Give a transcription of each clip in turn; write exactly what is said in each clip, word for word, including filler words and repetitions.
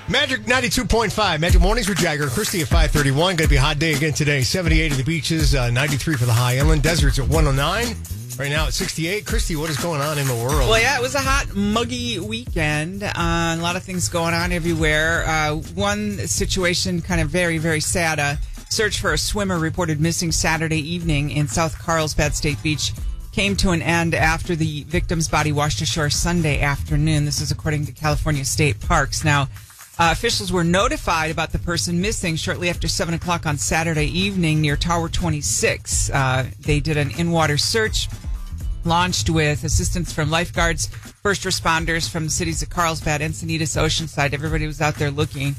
Magic ninety-two point five. Magic Mornings with Jagger and Christy at five thirty-one. Going to be a hot day again today. seventy-eight at the beaches, uh, ninety-three for the high inland. Deserts at one oh nine. Right now at sixty-eight. Christy, what is going on in the world? Well, yeah, it was a hot, muggy weekend. Uh, a lot of things going on everywhere. Uh, one situation kind of very, very sad. A search for a swimmer reported missing Saturday evening in South Carlsbad State Beach came to an end after the victim's body washed ashore Sunday afternoon. This is according to California State Parks. Now, uh, officials were notified about the person missing shortly after seven o'clock on Saturday evening near Tower twenty-six. Uh, they did an in-water search, launched with assistance from lifeguards, first responders from the cities of Carlsbad, Encinitas, Oceanside. Everybody was out there looking.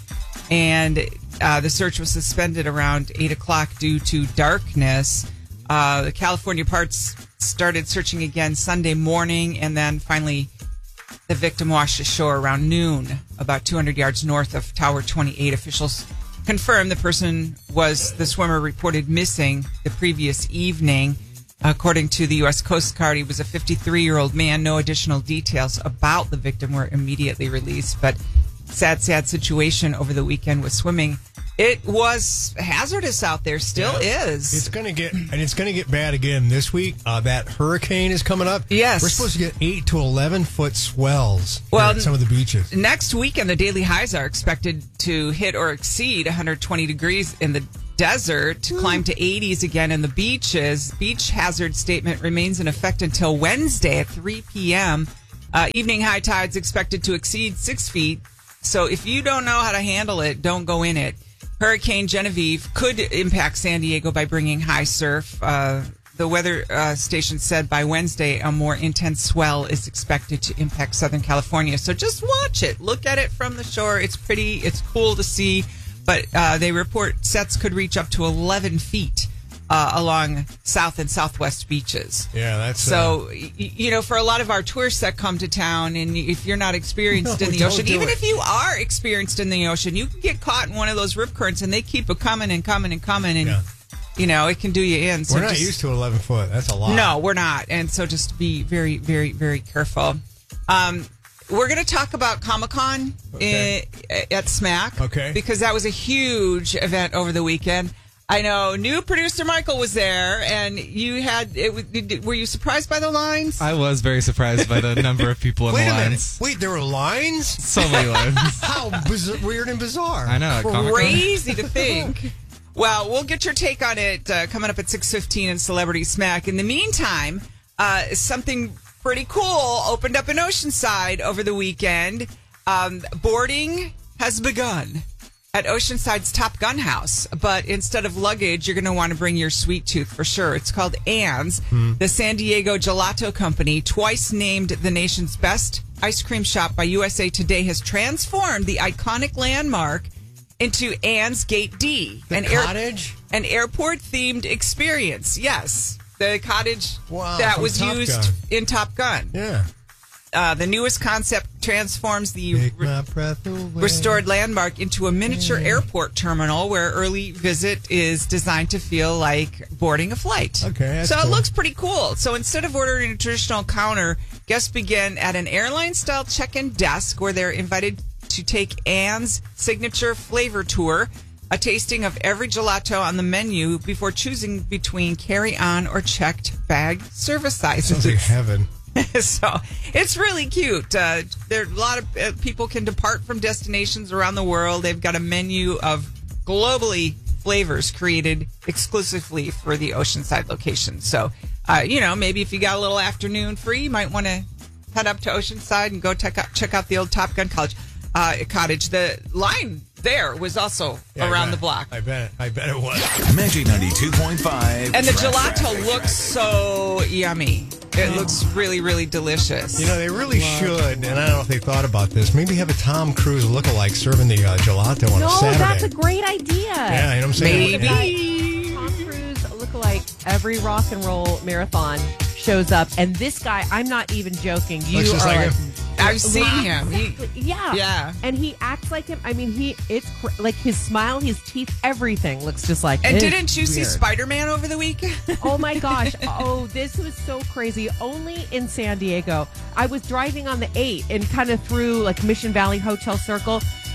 And uh, the search was suspended around eight o'clock due to darkness. Uh, the California Parks started searching again Sunday morning, and then finally the victim washed ashore around noon, about two hundred yards north of Tower twenty-eight. Officials confirmed the person was the swimmer reported missing the previous evening. According to the U S Coast Guard, he was a fifty-three-year-old man. No additional details about the victim were immediately released, but sad, sad situation over the weekend with swimming. It was hazardous out there, still yeah. is. It's going to get, and it's going to get bad again this week. Uh, that hurricane is coming up. Yes. We're supposed to get eight to eleven foot swells well, at some of the beaches. Next weekend, the daily highs are expected to hit or exceed one hundred twenty degrees in the desert, to climb to eighties again in the beaches. Beach hazard statement remains in effect until Wednesday at three p.m. Uh, evening high tides expected to exceed six feet. So if you don't know how to handle it, don't go in it. Hurricane Genevieve could impact San Diego by bringing high surf. Uh, the weather uh, station said by Wednesday, a more intense swell is expected to impact Southern California. So just watch it. Look at it from the shore. It's pretty. It's cool to see. But uh, they report sets could reach up to eleven feet uh, along south and southwest beaches. Yeah, that's... So, uh, y- you know, for a lot of our tourists that come to town, and if you're not experienced no, in the don't ocean, do even it. if you are experienced in the ocean, you can get caught in one of those rip currents, and they keep a coming and coming and coming, and, Yeah. you know, it can do you in. So we're not just, used to eleven foot. That's a lot. No, we're not. And so just be very, very, very careful. Um We're going to talk about Comic-Con Okay. i- at Smack. Okay. Because that was a huge event over the weekend. I know new producer Michael was there, and you had, it, was- did- were you surprised by the lines? I was very surprised by the number of people in Wait the a minute. lines. Wait, there were lines? So many lines. How biz- weird and bizarre. I know. at Comic-Con. Crazy to think. Well, we'll get your take on it uh, coming up at six fifteen in Celebrity Smack. In the meantime, uh, something pretty cool opened up in Oceanside over the weekend. Um, boarding has begun at Oceanside's Top Gun House, but instead of luggage, you're going to want to bring your sweet tooth for sure. It's called Ann's, Hmm. the San Diego Gelato Company, twice named the nation's best ice cream shop by U S A Today, has transformed the iconic landmark into Ann's Gate D, The an air- cottage? an airport-themed experience. Yes, the cottage Wow, that from was Top used Gun. in Top Gun. Yeah. Uh, the newest concept transforms the Take re- my breath away. restored landmark into a miniature airport terminal where early visit is designed to feel like boarding a flight. Okay, that's so cool. it looks pretty cool. So instead of ordering a traditional counter, guests begin at an airline-style check-in desk where they're invited to take Ann's signature flavor tour, a tasting of every gelato on the menu before choosing between carry-on or checked bag service sizes. Sounds like heaven. So it's really cute. Uh, there, a lot of uh, people can depart from destinations around the world. They've got a menu of globally flavors created exclusively for the Oceanside location. So, uh, you know, maybe if you got a little afternoon free, you might want to head up to Oceanside and go check out, check out the old Top Gun College uh, cottage. The line there was also Yeah, I around bet. the block. I bet. I bet it was. Magic ninety-two point five. And the Traffic. gelato looks so yummy. It looks really, really delicious. You know, they really should, and I don't know if they thought about this, maybe have a Tom Cruise lookalike serving the uh, gelato on No, a Saturday. that's a great idea. Yeah, you know what I'm saying? Maybe. Tom Cruise lookalike every rock and roll marathon shows up, and this guy, I'm not even joking. You Looks just are like like, him. I've seen him. He, yeah, Yeah. and he acts like him. I mean, he it's cr- like his smile, his teeth, everything looks just like. and it's didn't you see weird. Spider-Man over the weekend? Oh my gosh! Oh, this was so crazy. Only in San Diego. I was driving on the eight and kind of through like Mission Valley Hotel Circle,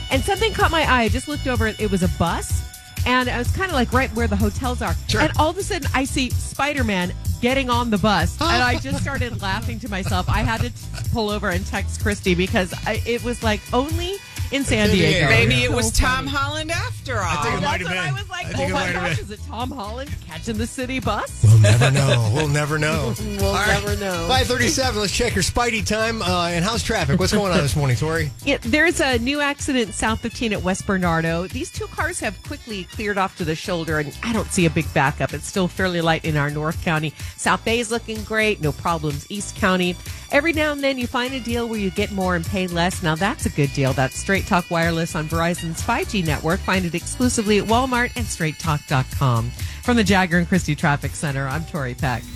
and something caught my eye. I just looked over. It was a bus, and it was kind of like right where the hotels are. Sure. And all of a sudden, I see Spider-Man getting on the bus, and I just started laughing to myself. I had to pull over and text Christy because I, it was like only in San Diego. Maybe Yeah. it was So Tom funny. Holland after all. I think it might That's have what been. I was like, I think oh it my might have gosh, been. is it Tom Holland catching the city bus? We'll never know. We'll never know. We'll never know. five thirty-seven. Let's check your Spidey time. Uh, and how's traffic? What's going on this morning, Tori? Yeah, there's a new accident south fifteen at West Bernardo. These two cars have quickly cleared off to the shoulder, and I don't see a big backup. It's still fairly light in our North County. South Bay is looking great. No problems. East County. Every now and then you find a deal where you get more and pay less. Now that's a good deal. That's Straight Talk Wireless on Verizon's five G network. Find it exclusively at Walmart and straight talk dot com. From the Jagger and Christie Traffic Center, I'm Tori Peck.